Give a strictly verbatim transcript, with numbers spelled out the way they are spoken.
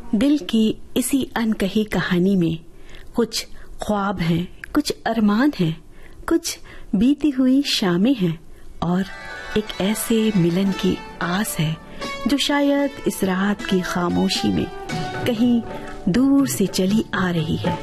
दिल की इसी अनकही कहानी में कुछ ख्वाब हैं, कुछ अरमान हैं, कुछ बीती हुई शामें हैं और एक ऐसे मिलन की आस है जो शायद इस रात की खामोशी में कहीं दूर से चली आ रही है।